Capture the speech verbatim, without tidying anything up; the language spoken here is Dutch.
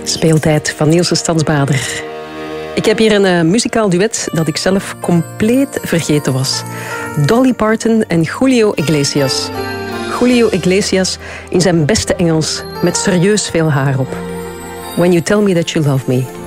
Speeltijd van Niels de Stadsbader. Ik heb hier een uh, muzikaal duet dat ik zelf compleet vergeten was. Dolly Parton en Julio Iglesias. Julio Iglesias in zijn beste Engels met serieus veel haar op. When You Tell Me That You Love Me.